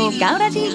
ガウラジ。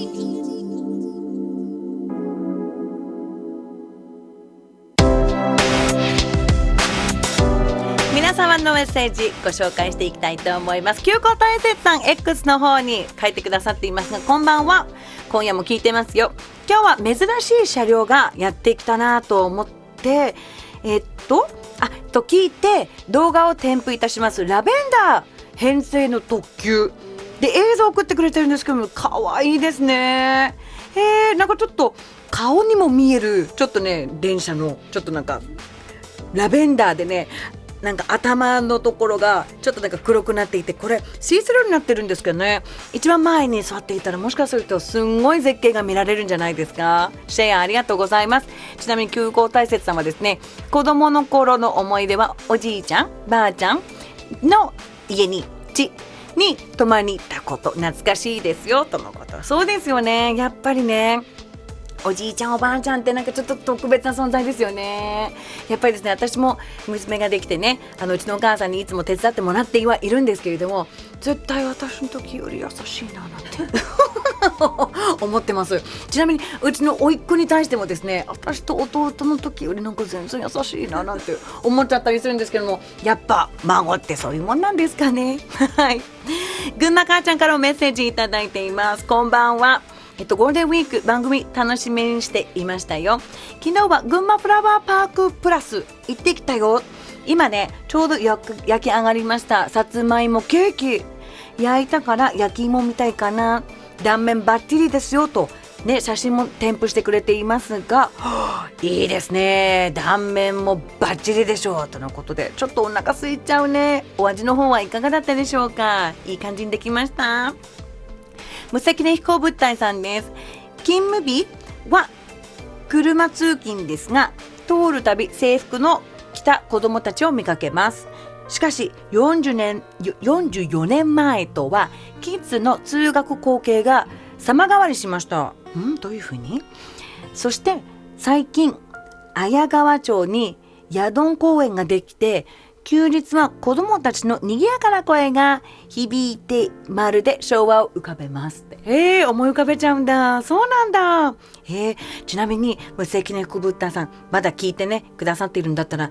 皆様のメッセージご紹介していきたいと思います。休校大切さん X の方に書いてくださっていますが、こんばんは。今夜も聞いてますよ。今日は珍しい車両がやってきたなと思ってと聞いて動画を添付いたします。ラベンダー編成の特急で映像を送ってくれてるんですけども、可愛いですね。なんかちょっと顔にも見えるちょっとね、電車のちょっとなんかラベンダーでね、なんか頭のところがちょっとなんか黒くなっていて、これシースルーになってるんですけどね、一番前に座っていたらもしかするとすんごい絶景が見られるんじゃないですか。シェアありがとうございます。ちなみに休校大切さんはですね、子供の頃の思い出はおじいちゃんばあちゃんの家に泊まりに行ったこと、懐かしいですよとのこと。そうですよね、やっぱりね、おじいちゃんおばあちゃんってなんかちょっと特別な存在ですよね。やっぱりですね、私も娘ができてね、うちのお母さんにいつも手伝ってもらってはいるんですけれども、絶対私の時より優しいななんて思ってます。ちなみにうちの甥っ子に対してもですね、私と弟の時よりなんか全然優しいななんて思っちゃったりするんですけども、やっぱ孫ってそういうもんなんですかね。はい。群馬母ちゃんからもメッセージいただいています。こんばんは。ゴールデンウィーク番組楽しみにしていましたよ。昨日は群馬フラワーパークプラス行ってきたよ。今ね、ちょうど焼き上がりましたさつまいもケーキ、焼いたから焼き芋みたいかな、断面バッチリですよとね、写真も添付してくれていますが、いいですね、断面もバッチリでしょうとのことで、ちょっとお腹空いちゃうね。お味の方はいかがだったでしょうか。いい感じにできました。無責任飛行物体さんです。勤務日は車通勤ですが、通るたび制服の着た子供たちを見かけます。しかし44年前とはキッズの通学光景が様変わりしました。どういうふうに？そして最近綾川町にヤドン公園ができて、休日は子供たちの賑やかな声が響いて、まるで昭和を浮かべますって。思い浮かべちゃうんだ。そうなんだ。ちなみに無責任福ブッダさん、まだ聞いてねくださっているんだったら、